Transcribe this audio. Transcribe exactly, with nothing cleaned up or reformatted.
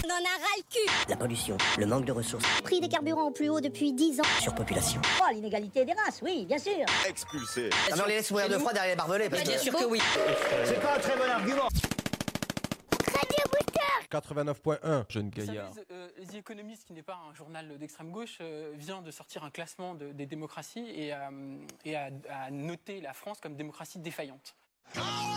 On en a ras le cul. La pollution, le manque de ressources. Prix des carburants au plus haut depuis dix ans. Surpopulation. Oh, l'inégalité des races, oui, bien sûr. Expulsé. Ah non, on les laisse mourir de froid derrière les barbelés. Parce Bien que... sûr que oui. C'est pas un très bon argument. quatre-vingt-neuf point un, jeune gaillard. Vous savez, euh, The Economist, qui n'est pas un journal d'extrême gauche, euh, vient de sortir un classement de, des démocraties et, euh, et a, a noté la France comme démocratie défaillante.